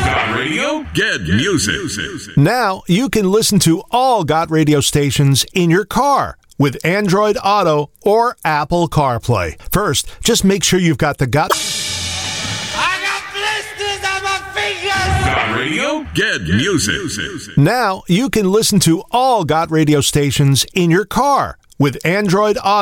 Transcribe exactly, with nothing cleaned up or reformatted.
Got radio? Get music. Now you can listen to all Got Radio stations in your car with Android Auto or Apple CarPlay. First, just make sure you've got the Got... I got blisters on my fingers! Got radio? Get music. Now you can listen to all Got Radio stations in your car with Android Auto